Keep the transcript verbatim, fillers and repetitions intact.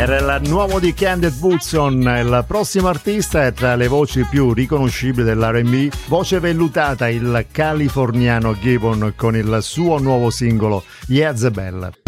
Era il nuovo di Candid Woodson. Il prossimo artista è tra le voci più riconoscibili dell'R and B, voce vellutata, il californiano Gibbon con il suo nuovo singolo Jezebel.